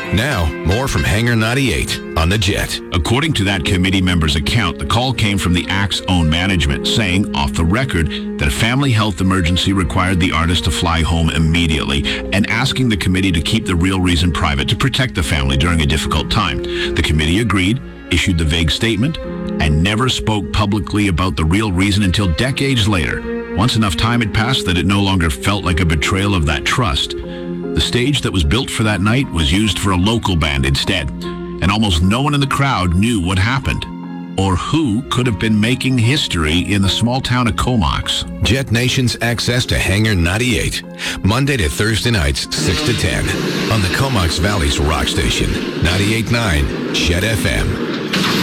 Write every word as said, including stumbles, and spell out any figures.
Now, more from Hangar ninety-eight on the Jet. According to that committee member's account, the call came from the Act's own management, saying, off the record, that a family health emergency required the artist to fly home immediately, and asking the committee to keep the real reason private to protect the family during a difficult time. The committee agreed, issued the vague statement, and never spoke publicly about the real reason until decades later, once enough time had passed that it no longer felt like a betrayal of that trust. The stage that was built for that night was used for a local band instead, and almost no one in the crowd knew what happened, or who could have been making history in the small town of Comox. Jet Nation's access to Hangar ninety-eight, Monday to Thursday nights, six to ten, on the Comox Valley's rock station, ninety-eight point nine Jet F M.